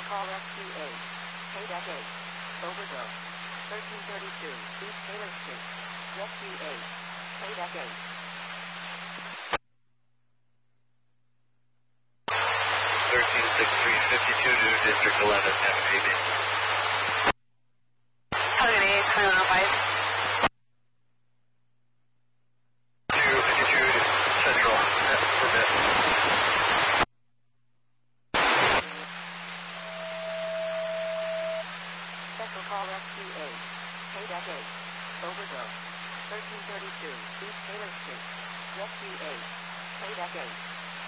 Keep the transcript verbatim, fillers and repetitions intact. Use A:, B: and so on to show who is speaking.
A: call S Q eight. Payback eight. Overgo. thirteen thirty-two East Taylor Street. S Q eight. Payback eight.
B: thirteen sixty-three fifty-two to District eleven, M G B.
C: Target eight, clear on five.
B: two fifty-two Central, permit.
A: Special call S Q eight. Payback eight. Overgo. thirteen thirty-two East Taylor Street. S Q eight. Payback eight.